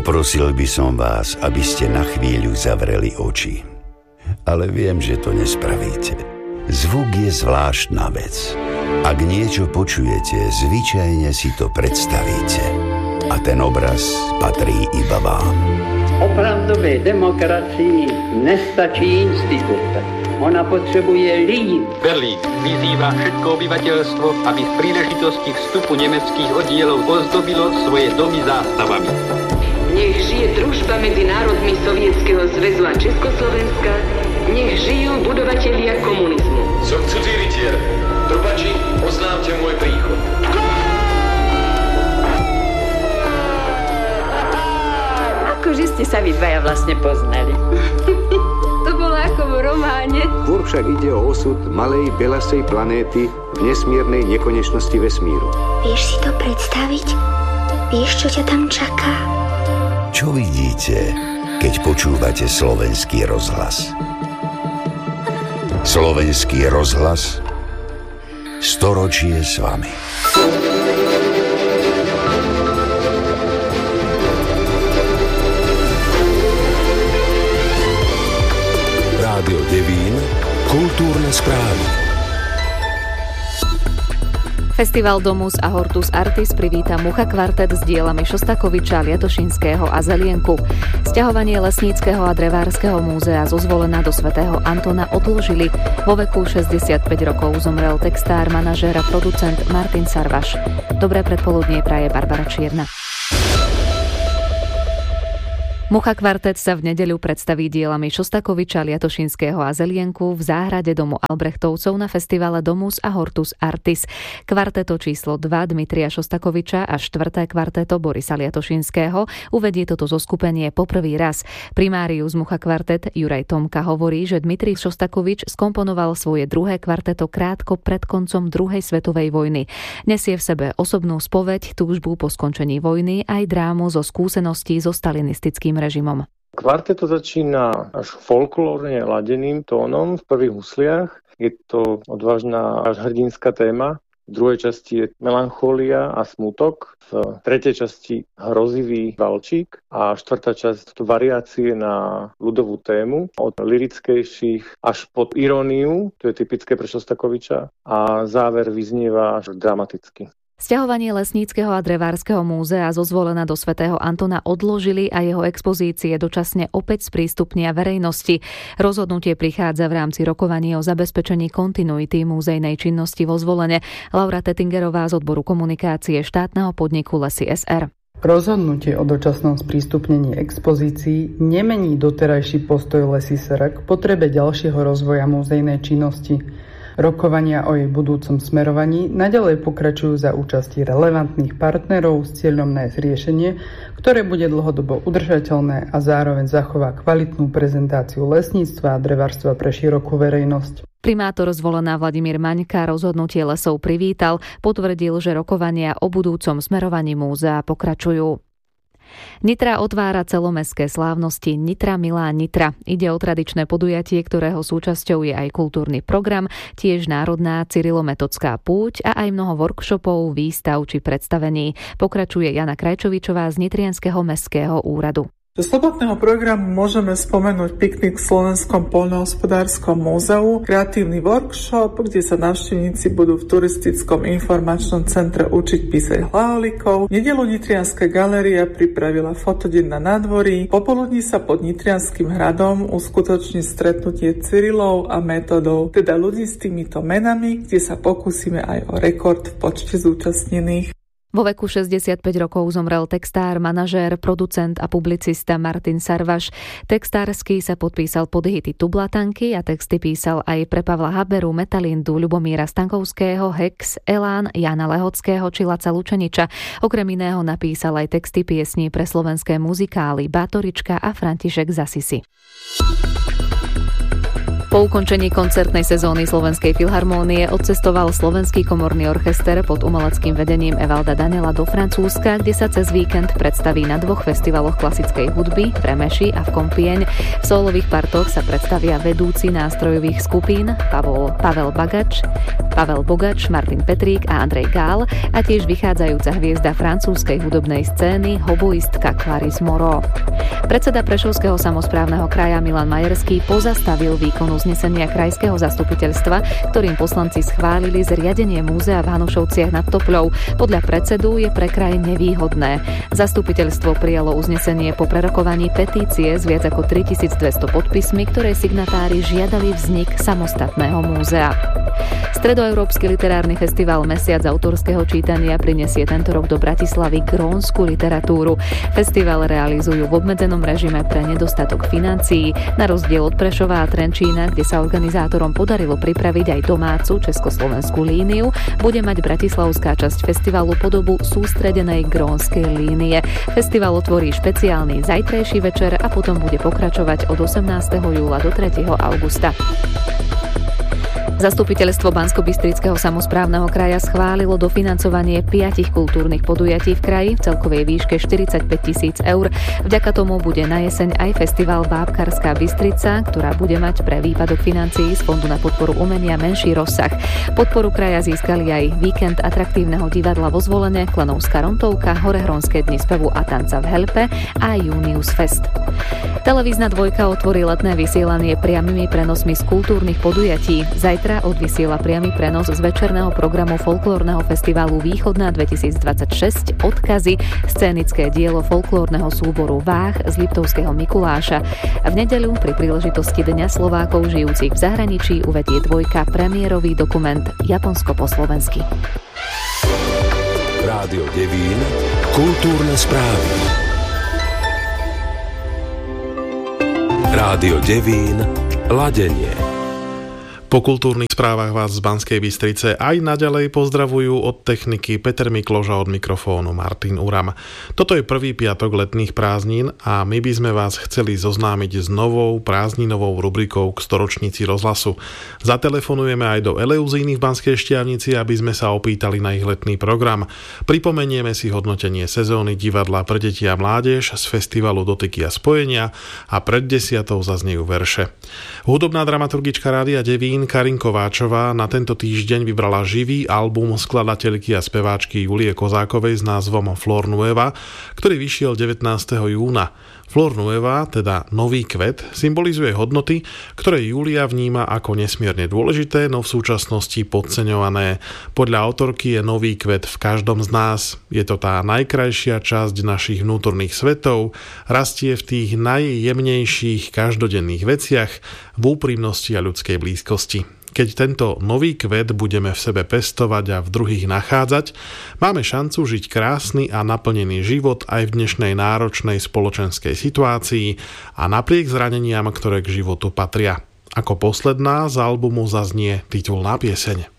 Poprosil by som vás, aby ste na chvíľu zavreli oči. Ale viem, že to nespravíte. Zvuk je zvláštna vec. Ak niečo počujete, zvyčajne si to predstavíte. A ten obraz patrí iba vám. Opravdové demokracii nestačí institut. Ona potřebuje lidi. Berlín vyzýva všetko obyvateľstvo, aby v príležitosti vstupu nemeckých oddielov ozdobilo svoje domy zástavami. Nech žije družba medzi národmi Sovietskeho zväzu a Československa. Nech žijú budovatelia komunizmu. Som cudzí rytier. Trubači, oznámte môj príchod. Akože ste sa vy dvaja vlastne poznali. To bolo ako v románe. Skôr však ide o osud malej belasej planéty v nesmiernej nekonečnosti vesmíru. Vieš si to predstaviť? Vieš, čo ťa tam čaká? Čo vidíte, keď počúvate Slovenský rozhlas? Slovenský rozhlas, storočie s vami. Rádio Devín, kultúrne správy. Festival Domus a Hortus Artis privíta Mucha kvartet s dielami Šostakoviča, Liatošinského a Zelienku. Sťahovanie Lesníckeho a Drevárskeho múzea zo Zvolena do svätého Antona odložili. Vo veku 65 rokov zomrel textár, manažér a producent Martin Sarvaš. Dobré predpoludnie praje Barbara Čierna. Mucha kvartet sa v nedeľu predstaví dielami Šostakoviča, Liatošinského a Zelienku v záhrade domu Albrechtovcov na festivale Domus a Hortus Artis. Kvarteto číslo 2 Dmitrija Šostakoviča a 4. kvarteto Borisa Liatošinského uvedie toto zoskupenie poprvý raz. Primárius Mucha kvartet Juraj Tomka hovorí, že Dmitrij Šostakovič skomponoval svoje druhé kvarteto krátko pred koncom druhej svetovej vojny. Nesie v sebe osobnú spoveď, túžbu po skončení vojny aj drámu zo skúseností so stalinistickým režimom. Kvarteto začína až folklórne ladeným tónom v prvých husliach. Je to odvážna až hrdinská téma. V druhej časti je melanchólia a smútok. V tretej časti hrozivý valčík. A štvrtá časť to variácie na ľudovú tému. Od lirickejších až pod iróniu, to je typické pre Šostakoviča. A záver vyznieva až dramaticky. Sťahovanie Lesníckeho a Drevárskeho múzea zo Zvolena do svätého Antona odložili a jeho expozície dočasne opäť sprístupnia verejnosti. Rozhodnutie prichádza v rámci rokovaní o zabezpečení kontinuity múzejnej činnosti vo Zvolene. Laura Tettingerová z odboru komunikácie štátneho podniku Lesy SR. Rozhodnutie o dočasnom sprístupnení expozícií nemení doterajší postoj Lesy SR k potrebe ďalšieho rozvoja múzejnej činnosti. Rokovania o jej budúcom smerovaní naďalej pokračujú za účasti relevantných partnerov s cieľom nájsť riešenie, ktoré bude dlhodobo udržateľné a zároveň zachová kvalitnú prezentáciu lesníctva a drevárstva pre širokú verejnosť. Primátor Zvolená Vladimír Maňka rozhodnutie lesov privítal, potvrdil, že rokovania o budúcom smerovaní múzea pokračujú. Nitra otvára celomestské slávnosti Nitra milá Nitra. Ide o tradičné podujatie, ktorého súčasťou je aj kultúrny program, tiež národná cyrilo-metodská púť a aj mnoho workshopov, výstav či predstavení. Pokračuje Jana Krajčovičová z Nitrianskeho mestského úradu. Do sobotného programu môžeme spomenúť piknik v Slovenskom poľnohospodárskom múzeu, kreatívny workshop, kde sa návštevníci budú v turistickom informačnom centre učiť písať hlaholíkov. V nedeľu Nitrianska galéria pripravila fotodeň na nádvorí. Popoludní sa pod Nitrianským hradom uskutoční stretnutie Cyrilov a Metodov, teda ľudí s týmito menami, kde sa pokúsime aj o rekord v počte zúčastnených. Vo veku 65 rokov zomrel textár, manažér, producent a publicista Martin Sarvaš. Textársky sa podpísal pod hity Tublatanky a texty písal aj pre Pavla Haberu, Metalindu, Ľubomíra Stankovského, Hex, Elán, Jana Lehockého či Laca Lučeniča. Okrem iného napísal aj texty piesní pre slovenské muzikály Bátorička a František z Asisi. Po ukončení koncertnej sezóny Slovenskej filharmónie odcestoval Slovenský komorný orchester pod umeleckým vedením Evalda Daniela do Francúzska, kde sa cez víkend predstaví na 2 festivaloch klasickej hudby v Remeši a v Compiègne. V sólových partoch sa predstavia vedúci nástrojových skupín Pavel Bogač, Martin Petrík a Andrej Gál a tiež vychádzajúca hviezda francúzskej hudobnej scény hoboistka Clarisse Moreau. Predseda Prešovského samosprávneho kraja Milan Majerský pozastavil výkon uznesenia krajského zastupiteľstva, ktorým poslanci schválili zriadenie múzea v Hanušovciach nad Topľou. Podľa predsedu je pre kraj nevýhodné. Zastupiteľstvo prijalo uznesenie po prerokovaní petície s viac ako 3200 podpismi, ktoré signatári žiadali vznik samostatného múzea. Stredoeurópsky literárny festival Mesiac autorského čítania prinesie tento rok do Bratislavy grónsku literatúru. Festival realizujú v obmedzenom režime pre nedostatok financií. Na rozdiel od Prešova a Trenčína, kde sa organizátorom podarilo pripraviť aj domácu československú líniu, bude mať bratislavská časť festivalu podobu sústredenej grónskej línie. Festival otvorí špeciálny zajtrajší večer a potom bude pokračovať od 18. júla do 3. augusta. Zastupiteľstvo Banskobystrického samosprávneho kraja schválilo dofinancovanie 5 kultúrnych podujatí v kraji v celkovej výške 45 000 eur. Vďaka tomu bude na jeseň aj festival Bábkarská Bystrica, ktorá bude mať pre výpadok financií z Fondu na podporu umenia menší rozsah. Podporu kraja získali aj víkend atraktívneho divadla vo Zvolene, Klanovská Rontovka, Horehronské dni spevu a tanca v Helpe a Junius Fest. Televízna dvojka otvorí letné vysielanie priamymi prenosmi z kultúrnych podujatí. Zajtra odvysiela priamy prenos z večerného programu folklórneho festivalu Východná 2026 Odkazy, scénické dielo folklórneho súboru Váh z Liptovského Mikuláša. V nedeľu pri príležitosti Dňa Slovákov žijúcich v zahraničí uvedie dvojka premiérový dokument Japonsko po slovensky. Rádio Devín, kultúrne správy. Rádio Devín, ladenie. Po kultúrnych správach vás z Banskej Bystrice aj naďalej pozdravujú od techniky Peter Mikloš a od mikrofónu Martin Uram. Toto je prvý piatok letných prázdnin a my by sme vás chceli zoznámiť s novou prázdninovou rubrikou k storočnici rozhlasu. Zatelefonujeme aj do Eleuzíny v Banskej Štiavnici, aby sme sa opýtali na ich letný program. Pripomenieme si hodnotenie sezóny divadla pre deti a mládež z festivalu Dotyky a spojenia a pred 10:00 zaznejú verše. Hudobná dramaturgička Rádia Devín Karin Kováčová na tento týždeň vybrala živý album skladateľky a speváčky Julie Kozákovej s názvom Flor Nueva, ktorý vyšiel 19. júna. Flor Nueva, teda nový kvet, symbolizuje hodnoty, ktoré Julia vníma ako nesmierne dôležité, no v súčasnosti podceňované. Podľa autorky je nový kvet v každom z nás. Je to tá najkrajšia časť našich vnútorných svetov, rastie v tých najjemnejších každodenných veciach, v úprimnosti a ľudskej blízkosti. Keď tento nový kvet budeme v sebe pestovať a v druhých nachádzať, máme šancu žiť krásny a naplnený život aj v dnešnej náročnej spoločenskej situácii a napriek zraneniam, ktoré k životu patria. Ako posledná z albumu zaznie titulná pieseň.